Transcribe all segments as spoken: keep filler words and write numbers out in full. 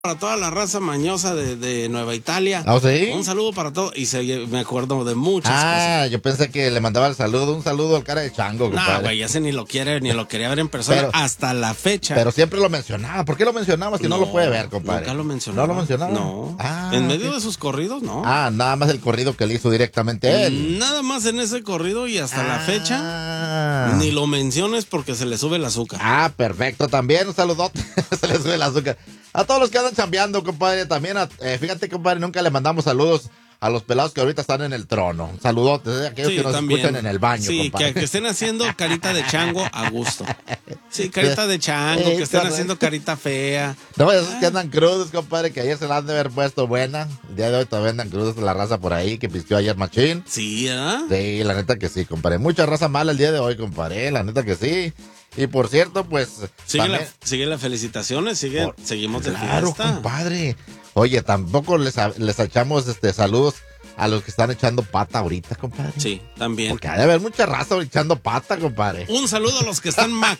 Para toda la raza mañosa de, de Nueva Italia. ¿Ah, sí? Un saludo para todos. Y se, me acuerdo de muchas ah, cosas. Ah, yo pensé que le mandaba el saludo. Un saludo al cara de chango, compadre. No, güey, ya se ni lo quiere, ni lo quería ver en persona pero, hasta la fecha. Pero siempre lo mencionaba. ¿Por qué lo mencionaba si no, no lo puede ver, compadre? Nunca lo mencionaba. ¿No lo mencionaba? No. Ah, en medio ¿sí? de sus corridos, no. Ah, nada más el corrido que le hizo directamente él. Nada más en ese corrido y hasta ah. la fecha. Ni lo menciones porque se le sube el azúcar. Ah, perfecto. También un saludote. Se le sube el azúcar. A todos los que andan chambeando, compadre, también, a, eh, fíjate, compadre, nunca le mandamos saludos a los pelados que ahorita están en el trono. Un saludote a aquellos sí, que nos también. escuchan en el baño, sí, compadre. que, que estén haciendo carita de chango a gusto. Sí, carita de chango, que estén haciendo carita fea. No, esos que andan crudos, compadre, que ayer se la han de haber puesto buena. El día de hoy todavía andan crudos la raza por ahí, que pistió ayer machín. Sí, ¿ah? ¿eh? Sí, la neta que sí, compadre. Mucha raza mala el día de hoy, compadre, la neta que sí. Y por cierto, pues... Sigue, también... la, sigue las felicitaciones, sigue, por... seguimos de claro, fiesta. compadre. Oye, tampoco les, les echamos este saludos a los que están echando pata ahorita, compadre. Sí, también. Porque hay de haber mucha raza echando pata, compadre. Un saludo a los que están ma...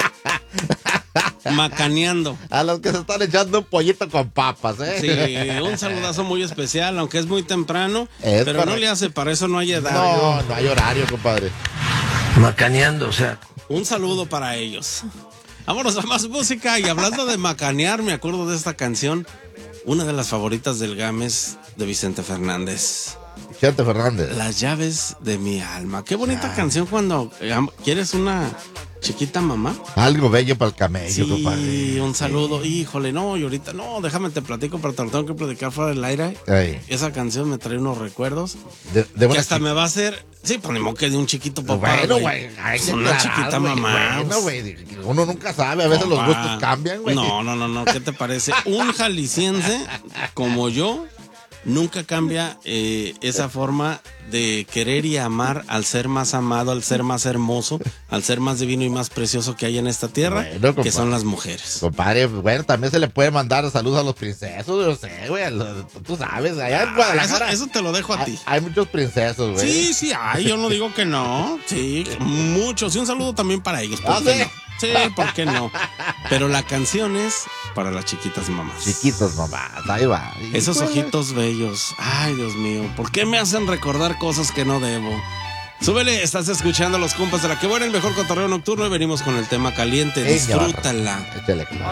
macaneando. A los que se están echando un pollito con papas, ¿eh? Sí, un saludazo muy especial, aunque es muy temprano. Es pero para... no le hace, para eso no hay edad. No, no hay horario, compadre. Macaneando, o sea... Un saludo para ellos. Vámonos a más música. Y hablando de macanear, me acuerdo de esta canción, una de las favoritas del Gámez, de Vicente Fernández. Vicente Fernández. Las llaves de mi alma. Qué bonita ah. canción cuando eh, quieres una chiquita mamá. Algo bello para el camello, sí, compadre. un saludo. Sí. Híjole, no, y ahorita, no, déjame te platico, pero te lo tengo que platicar fuera del aire. Ay. Esa canción me trae unos recuerdos. De, de que hasta chica. Me va a hacer... Sí, pues ni modo que de un chiquito papá. Bueno, güey. Una chiquita wey, mamá. Bueno, güey. Uno nunca sabe. A veces papá. Los gustos cambian, güey. No, no, no, no. ¿Qué te parece? Un jalisciense como yo nunca cambia eh, esa forma de querer y amar al ser más amado, al ser más hermoso, al ser más divino y más precioso que hay en esta tierra, bueno, que son las mujeres. Compadre, bueno, también se le puede mandar saludos a los princesos, yo sé, güey, tú sabes, allá en Guadalajara. Eso, eso te lo dejo a hay, ti. Hay muchos princesos, güey. Sí, sí, hay, yo no digo que no, sí, muchos, y un saludo también para ellos, ¿por ¿Ah, qué sí? no? Sí, ¿por qué no? Pero la canción es para las chiquitas mamás. Chiquitos mamás, ahí va. Esos ojitos bellos. Ay, Dios mío, ¿por qué me hacen recordar cosas que no debo? Súbele, estás escuchando a los compas de la que buena, el mejor cotorreo nocturno y venimos con el tema caliente. Disfrútala. Échale, claro.